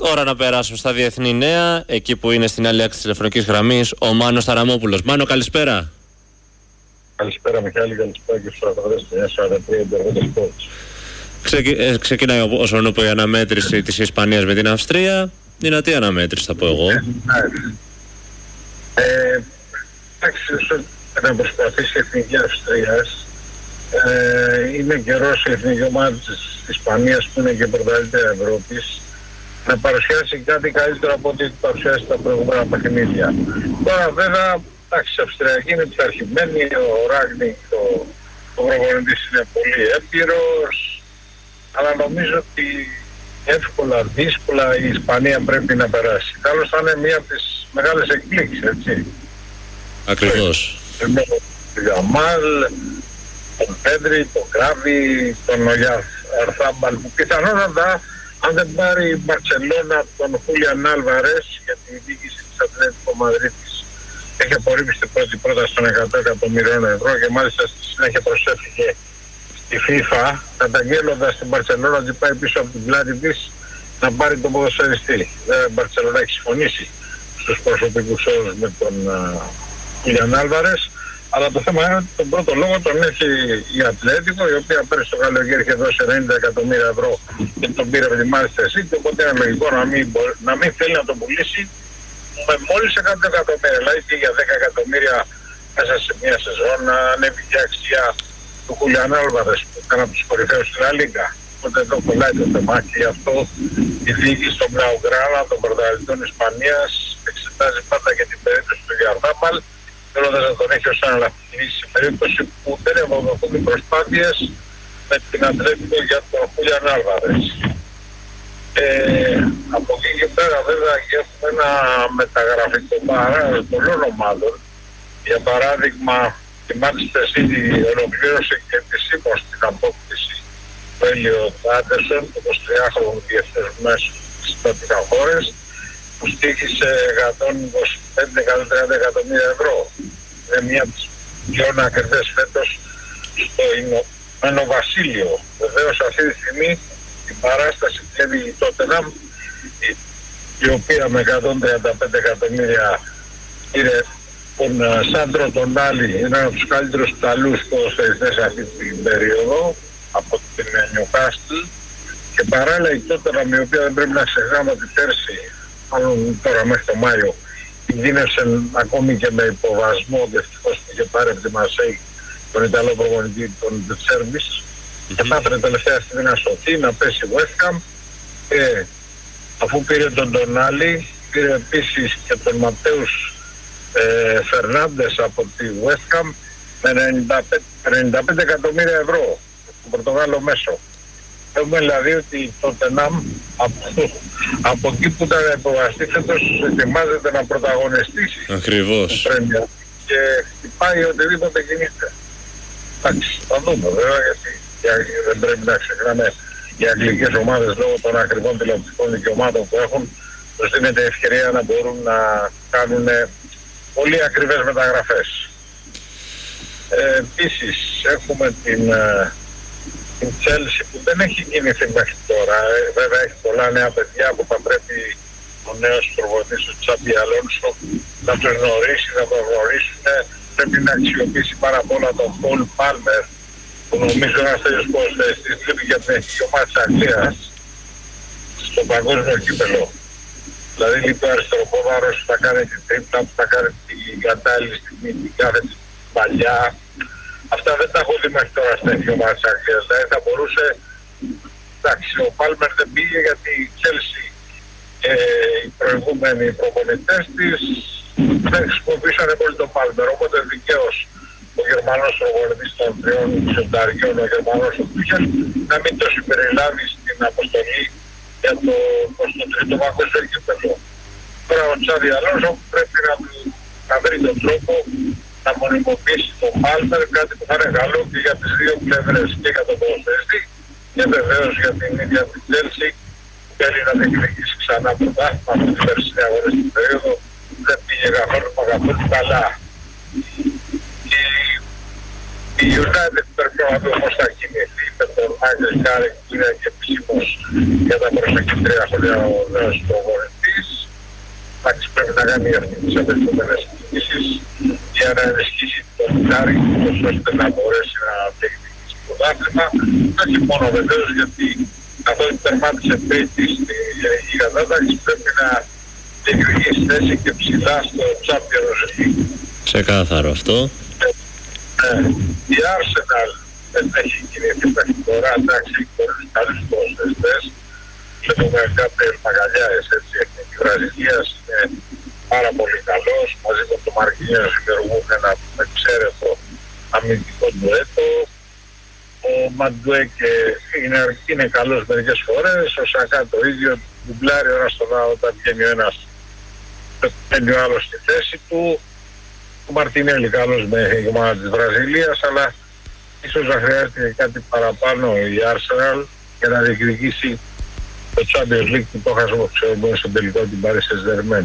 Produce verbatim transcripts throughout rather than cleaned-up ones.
Τώρα να περάσουμε στα διεθνή νέα, εκεί που είναι στην άλλη άκρη της τηλεφωνικής γραμμής ο Μάνος Ταραμόπουλος. Μάνο, καλησπέρα. Καλησπέρα Μιχάλη, καλησπέρα και στους ακροατές του σαράντα τρία Internet Sports. Ξεκι... Ε, ξεκινάει όσον ούπο η αναμέτρηση της Ισπανίας με την Αυστρία. Δυνατή αναμέτρηση θα πω εγώ. Ε, εντάξει, να προσπαθήσει η Εθνική Αυστρίας. Ε, είναι καιρός η Εθνική Ομάδα της Ισπανίας, που είναι και πρωταθλήτρια Ευρώπης, να παρουσιάσει κάτι καλύτερο από ό,τι παρουσιάσει τα προηγούμενα παιχνίδια. Τώρα βέβαια, εντάξει, η Αυστριακή είναι πειθαρχημένη, ο Ράγνικ, ο, ο προπονητής είναι πολύ έμπειρος, αλλά νομίζω ότι εύκολα, δύσκολα η Ισπανία πρέπει να περάσει. Τέλος θα είναι μία από τις μεγάλες εκπλήξεις, έτσι. Ακριβώς. Τον Γιαμάλ, τον Πέντρη, τον Κράβη, τον Αρθάμπαλ, που πιθανότατα αν δεν πάρει η Μπαρτσελώνα τον Χούλιαν Άλβαρες, για τη διοίκηση της Ατλέτικο Μαδρίτης έχει απορρίψει την πρώτη πρόταση των εκατό εκατομμυρίων ευρώ και μάλιστα στη συνέχεια προσέφηκε στη FIFA, καταγγέλλοντας την Μπαρτσελώνα ότι πάει πίσω από την πλάτη της να πάρει τον ποδοσφαιριστή. Βέβαια η Μπαρτσελώνα έχει συμφωνήσει στους προσωπικούς όρους με τον Χούλιαν Άλβαρες, αλλά το θέμα είναι ότι τον πρώτο λόγο τον έχει η Ατλέτικο, η οποία πέρυσι το καλοκαίρι είχε δώσει ενενήντα εκατομμύρια ευρώ και τον πήρε με τη Manchester City, οπότε είναι λογικό να μην, μπορεί, να μην θέλει να τον πουλήσει με μόλις εκατό εκατομμύρια. Δηλαδή και για δέκα εκατομμύρια μέσα σε μια σεζόν να ανέβει και η αξία του Χούλιαν Άλβαρες, που ήταν από τους κορυφαίους στην La Liga. Οπότε εδώ κολλάει το θέμα και γι' αυτό η διοίκηση των Μπλαουγκράνα, των πρωταθλητών Ισπανίας, εξετάζει πάντα και την περίπτωση του Γιαρδάμπαλ, θέλοντας να τον έχει ως αναλαφή σε περίπτωση που δεν ευοδοθούν οι προσπάθειες με την Ατλέτικο για τον Χούλιαν Άλβαρες. Ε, από εκεί και πέρα βέβαια έχουμε ένα μεταγραφικό παράδειγμα πολλών ομάδων. Για παράδειγμα η Manchester City ολοκλήρωσε και επισήμως την απόκτηση του Έλιοτ Άντερσον, το εικοσιτριάχρονο διεθνές μέσο στις τόπικα χώρες, που στήχησε εκατόν είκοσι πέντε με εκατόν τριάντα εκατομμύρια ευρώ. Είναι μία από τις πιο ακριβές φέτος στο Ηνωμένο Βασίλειο. Βεβαίως αυτή τη στιγμή η παράσταση κλέβει η Τότεναμ, η, η οποία με εκατόν τριάντα πέντε εκατομμύρια πήρε τον Σάντρο τον Άλλη, είναι ένα από τους καλύτερους Ιταλούς ποδοσφαιριστές αυτή την περίοδο, από την Νιουκάστλ, και παράλληλα η Τότεναμ, η οποία δεν πρέπει να ξεχνάμε ότι πέρσι, μάλλον τώρα μέχρι το Μάιο, κινδύνευσε ακόμη και με υποβασμό, δυστυχώς που είχε πάρει από τη Μαρσέη τον Ιταλό προπονητή, τον Τσέρμπης, mm-hmm. και θα έπρεπε τελευταία στιγμή να σωθεί, να πέσει η West Ham, και αφού πήρε τον Ντονάλι, πήρε επίσης και τον Ματέους ε, Φερνάντες από τη West Ham με ενενήντα πέντε εκατομμύρια ευρώ, τον Πορτογάλο μέσο. Έχουμε δηλαδή ότι το Τενάμ από, από εκεί που ήταν υποβαστή φέτος ετοιμάζεται να πρωταγωνιστήσει. Ακριβώς. Και χτυπάει οτιδήποτε κινείται. Εντάξει, θα δούμε βέβαια, γιατί δεν πρέπει να ξεχνάμε οι αγγλικές ομάδες λόγω των ακριβών τηλεοπτικών δικαιωμάτων που έχουν, τους δίνεται ευκαιρία να μπορούν να κάνουν πολύ ακριβές μεταγραφές. Ε, επίσης έχουμε την... την Chelsea που δεν έχει κινηθεί μέχρι τώρα. Ε, βέβαια έχει πολλά νέα παιδιά που θα πρέπει ο νέος προπονητής του Τσάμπι Αλόνσο να τους γνωρίσει, να τον γνωρίσουν. Πρέπει να αξιοποιήσει πάρα πολλά τον Πολ Πάλμερ, που νομίζω ένας τέτοιος ποδοσφαιριστής λείπει για την εθνική ομάδα της Αγγλίας στο παγκόσμιο κύπελλο. Δηλαδή λείπει ο αριστεροπόδαρος που θα κάνει την τρίπλα, που θα κάνει την κατάλληλη στιγμή, την κάθε παλιά. Αυτά δεν τα έχω δει μέχρι τώρα στην εθνική ομάδα της Αγγλίας. Δηλαδή θα μπορούσε... Εντάξει, ο Πάλμερ δεν πήγε γιατί η Chelsea και οι προηγούμενοι προπονητές της δεν χρησιμοποιήσανε πολύ τον Πάλμερ. Οπότε δικαίως ο Γερμανός προπονητής των τριών ξενταριών, ο Γερμανός ο Τούχελ, να μην το συμπεριλάβει στην αποστολή για το εικοστό τρίτο παγκόσμιο κύπελλο. Τώρα ο Τσάβι Αλόνσο πρέπει να, να βρει τον τρόπο να μονιμοποιήσει τον Πάλμερ, κάτι που θα είναι καλό και για τις δύο πλευρές, και για τον ποδοσφαιριστή και βεβαίως για την ίδια την Chelsea, που θέλει να διεκδικήσει ξανά πρωτάθλημα από την περσινή αγωνιστική περίοδο. Δεν πήγε καθόλου καθόλου καλά. Η, η United πρέπει να δούμε πώς θα κινηθεί και τον Μάικλ Κάρικ που είναι και επισήμως για τα προσεχή τρία χρόνια ο νέος προπονητής. Εντάξει, πρέπει να κάνει αυτή τις απαιτούμενες κινήσεις για να ενισχύσει τον Κάρικ ώστε να μπορέσει να διεκδικήσει το πρωτάθλημα. Όχι μόνο βεβαίως γιατί καθότι τερμάτισε τρίτη στη γενική κατάταξη πρέπει να διεκδικήσει θέση και ψηλά στο Champions League. Ξεκάθαρο αυτό. Ε, η Arsenal δεν έχει κινηθεί μέχρι τώρα, εντάξει, χωρίς καλούς ποδοσφαιριστές. Βλέπουμε κάτι Μαγαλιάες, έτσι, εθνική Βραζιλίας, είναι πάρα πολύ καλός, μαζί με τον Μαρκίνιος δημιουργούν ένα εξαίρετο αμυντικό ντουέτο. Ο Μαντουέκε είναι, είναι καλός μερικές φορές, ο Σακά το ίδιο, ντουμπλάρει ο ένας τον άλλο όταν βγαίνει ο ένας, βγαίνει ο άλλος στη θέση του. Ο Μαρτινέλη καλός με η ομάδα της Βραζιλίας, αλλά ίσως να χρειάζεται κάτι παραπάνω η Arsenal για να διεκδικήσει το Champions League που το χάσαμε ξέρουμε στον τελικό την Paris Saint-Germain.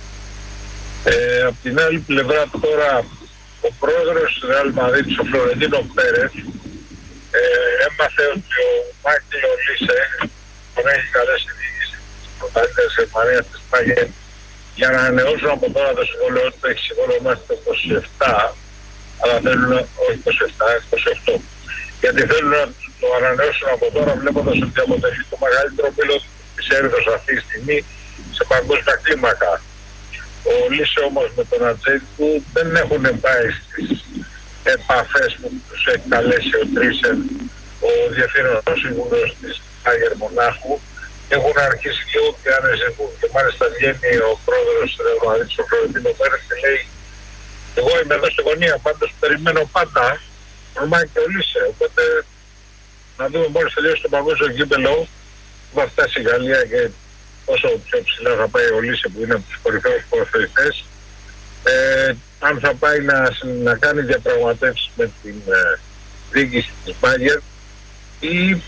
Ε, απ' την άλλη πλευρά τώρα ο πρόεδρος της Real Madrid, ο Φλωρεντίνο Πέρεθ, ε, έμαθε ότι ο Μάικλ Ολίσε τον έχει καλέσει τη διοίκηση της πρωταθλήτριας Γερμανίας της Bayern για να ανανεώσουν από τώρα το συμβόλαιο του, έχει συμβόλαιο μέχρι το είκοσι επτά, αλλά θέλουν, όχι είκοσι επτά, είκοσι οκτώ. Γιατί θέλουν να το ανανεώσουν από τώρα βλέποντας ότι αποτελεί το μεγαλύτερο πιλότο της έρηδος αυτή τη στιγμή σε παγκόσμια κλίμακα. Ο Λίσε όμως με τον ατζέντη του δεν έχουν πάει στις επαφές που τους έχει καλέσει ο Τρίσεν, ο διευθύνων σύμβουλος της Άγερ Μονάχου. Έχουν αρχίσει λίγο και αναζητούν και μάλιστα βγαίνει ο πρόεδρος της Ρεαλμαδρίτης, ο Φλωρεντίνο Πέρεθ και λέει εγώ είμαι εδώ στη γωνία, πάντως περιμένω πάντα τον Μάικλ Ολίσε. Οπότε να δούμε μόλις τελειώσει το παγκόσμιο κύπελλο που θα φτάσει η Γαλλία και όσο πιο ψηλά θα πάει ο Ολίσε που είναι από τους κορυφαίους ποδοσφαιριστές, ε, αν θα πάει να, να κάνει διαπραγματεύσεις με την ε, διοίκηση της Bayern ή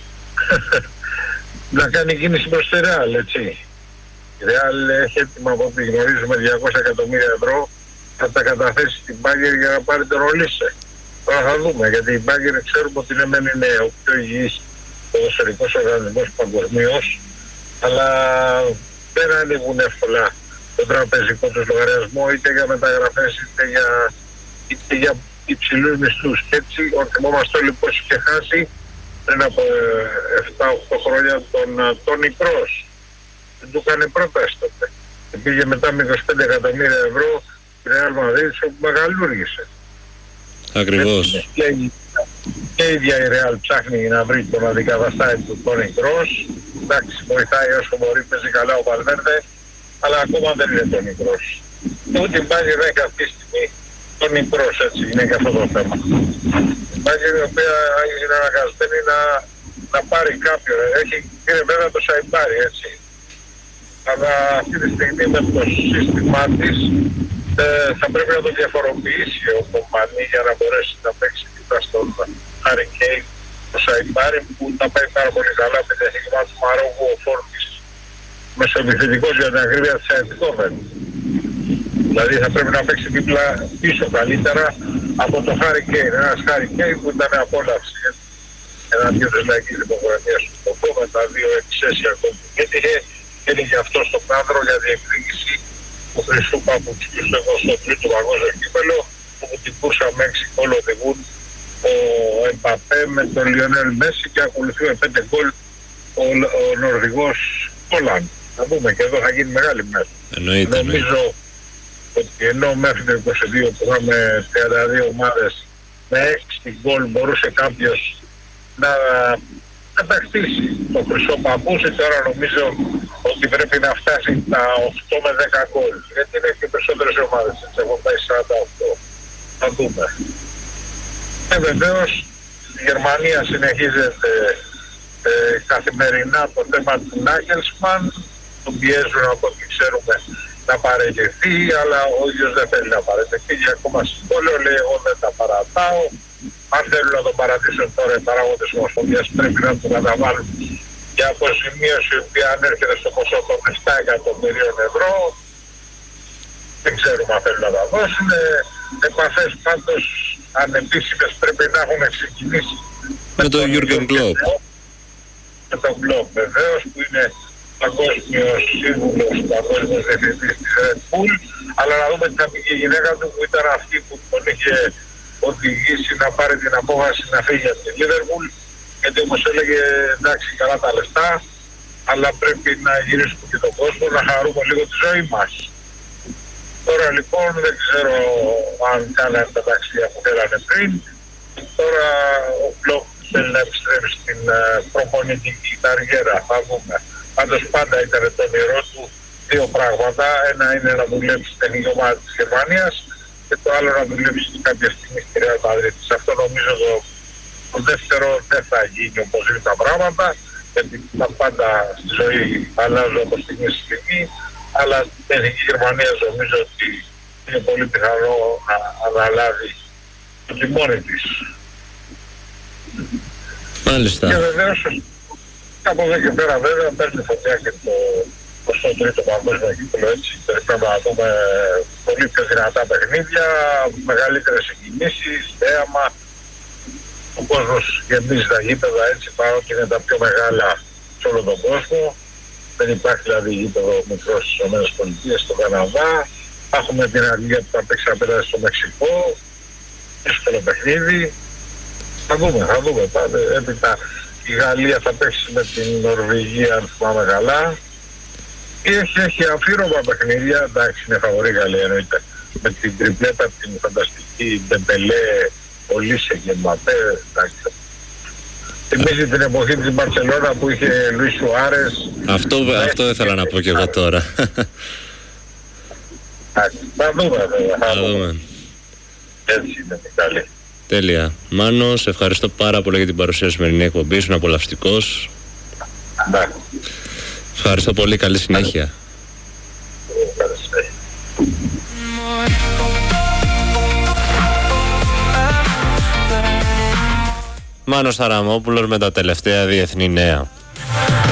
να κάνει κίνηση προς τη Real, έτσι. Η Real έχει έτοιμα από ό,τι γνωρίζουμε διακόσια εκατομμύρια ευρώ, θα τα καταθέσει στην Bayern για να πάρει τον Ολίσε. Τώρα θα δούμε, γιατί η Bayern ξέρουμε ότι είναι, είναι ο πιο υγιής ποδοσφαιρικός οργανισμός παγκοσμίως, αλλά δεν ανοίγουν εύκολα τον τραπεζικό τους λογαριασμό είτε για μεταγραφές είτε για, είτε για υψηλούς μισθούς. Και έτσι ο θυμόμαστε όλοι πως είχε χάσει πριν από επτά οκτώ χρόνια τον Τόνι Κρος. Δεν του έκανε πρόταση τότε. Και πήγε μετά με είκοσι πέντε εκατομμύρια ευρώ η Real Madrid όπου μεγαλούργησε. Ακριβώς. Και, και η ίδια η Real ψάχνει να βρει τον αντικαταστάτη του Τόνι Κρος. Εντάξει, βοηθάει όσο μπορεί, παίζει καλά ο Βαλβέρντε, αλλά ακόμα δεν είναι Τόνι Κρος. Και ούτε η Bayern δεν έχει αυτή τη στιγμή Τόνι Κρος, έτσι είναι και αυτό το θέμα. Η Bayern η οποία είναι αναγκασμένη να, να πάρει κάποιον, έχει πήρε βέβαια το Σαϊμπάρι, έτσι. Αλλά αυτή τη στιγμή με το σύστημά της ε, θα πρέπει να το διαφοροποιήσει ο Κομπανί για να μπορέσει να παίξει δίπλα στον Χάρι Κέιν, το Σαϊμπάρι που τα πάει πάρα πολύ καλά με την ενίγμα του Μαρόκου ο Φόρτης μεσοεπιθετικός για την ακρίβεια της Αιτικόβεν. Δηλαδή θα πρέπει να παίξει δίπλα πίσω καλύτερα από το Χάρι Κέιν. Ένας Χάρι Κέιν που ήταν απόλαυση εναντίον της λαϊκής δημοκρατίας του Κοκό με τα δύο εξαίσια ακόμη που έτυχε και είναι και αυτό στο κάδρο για διεκδίκηση του Χρυσού Παπουτσιού στο εικοστό τρίτο παγκόσμιο κύπελλο όπου την κούρσα Μέξικο όλο οδηγούν ο Εμπαπέ με τον Λιονέλ Μέση και ακολουθεί με πέντε γκολ ο, ο Νορβηγός Χόλαντ. Θα δούμε και εδώ θα γίνει μεγάλη μέρα. Εννοείται, νομίζω εννοείται. Ότι ενώ μέχρι το είκοσι δύο που είχαμε τριάντα δύο ομάδες με έξι γκολ μπορούσε κάποιος να κατακτήσει το χρυσό παππούσι, τώρα νομίζω ότι πρέπει να φτάσει τα οκτώ με δέκα γκολ. Γιατί είναι και περισσότερες ομάδες, έτσι έχουν πάει σαράντα οκτώ. Θα δούμε. Και βεβαίως η Γερμανία συνεχίζεται ε, καθημερινά το θέμα του Νάγελσμαν, τον πιέζουν από ό,τι ξέρουμε να παραιτηθεί, αλλά ο ίδιος δεν θέλει να παραιτηθεί για ακόμα συμβόλαιο, λέει εγώ δεν τα παρατάω. Αν θέλουν να τον παρατήσουν τώρα οι παράγοντες της Ομοσπονδίας πρέπει να το καταβάλουν για αποζημίωση η οποία ανέρχεται στο ποσό των επτά εκατομμυρίων ευρώ. Δεν ξέρουμε αν θέλουν να τα δώσουν. Επαφές πάντως ανεπίσημες πρέπει να έχουν ξεκινήσει Με τον Jürgen Klopp. Με τον Klopp βεβαίως, που είναι παγκόσμιος σύμβουλος, παγκόσμιος διευθυντής της Red Bull, αλλά να δούμε τι θα πει και η γυναίκα του, που ήταν αυτή που τον είχε οδηγήσει να πάρει την απόφαση να φύγει από την Liverpool, γιατί όμως έλεγε εντάξει, καλά τα λεφτά, αλλά πρέπει να γυρίσουμε και τον κόσμο, να χαρούμε λίγο τη ζωή μας. Τώρα λοιπόν δεν ξέρω αν κάνανε τα ταξίδια που θέλανε πριν. Τώρα ο Klopp θέλει να επιστρέψει στην uh, προπονητική καριέρα, θα δούμε. Πάντως πάντα ήταν το όνειρό του δύο πράγματα. Ένα είναι να δουλέψει στην εθνική ομάδα της Γερμανίας και το άλλο να δουλέψει κάποια στιγμή στη Real Madrid. Σε αυτό νομίζω το, το δεύτερο δεν θα γίνει όπως είναι τα πράγματα, γιατί τα πάντα στη ζωή αλλάζουν από στιγμή στη στιγμή, αλλά στην εθνική Γερμανία νομίζω ότι είναι πολύ πιθανό να αναλάβει το τιμόνι της. Μάλιστα. Και βεβαίως από εδώ και πέρα βέβαια παίρνει φωτιά και το εικοστό τρίτο παγκόσμιο κύκλο, έτσι. Πρέπει να δούμε πολύ πιο δυνατά παιχνίδια, μεγαλύτερες συγκινήσεις, θέαμα. Ο κόσμος γεμίζει τα γήπεδα, έτσι, παρότι είναι τα πιο μεγάλα σε όλο τον κόσμο. Δεν υπάρχει δηλαδή γήπεδο μικρό στις ΗΠΑ, στον Καναδά. Έχουμε την Αγγλία που θα παίξει απέναντι στο Μεξικό. Δύσκολο παιχνίδι. Θα δούμε, θα δούμε. Πάμε. Έπειτα η Γαλλία θα παίξει με την Νορβηγία, αν θυμάμαι καλά. Έχει, έχει αφήρωμα παιχνίδια. Εντάξει, είναι φαβορή η Γαλλία εννοείται. Με την τριπλέτα, την φανταστική Ντεμπελέ, Ολίσε και Μπαπέ. Εντάξει. Θυμίζει την εποχή της Μπαρσελόνα που είχε Λουίς Σουάρες. Αυτό, αυτό ήθελα να πω και εγώ τώρα. Θα δούμε βέβαια. Θα δούμε. Έτσι είναι καλή. Τέλεια. Μάνο, σε ευχαριστώ πάρα πολύ για την παρουσία στη σημερινή εκπομπή. Ήσουν απολαυστικός. Ναι. Ευχαριστώ πολύ. Καλή συνέχεια. Μάνος Χαραμόπουλος με τα τελευταία διεθνή νέα.